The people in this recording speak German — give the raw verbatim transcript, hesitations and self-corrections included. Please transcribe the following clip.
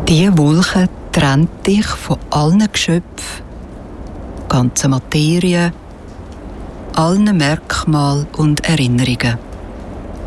Diese Wolke trennt dich von allen Geschöpfen, ganzen Materie, allen Merkmalen und Erinnerungen.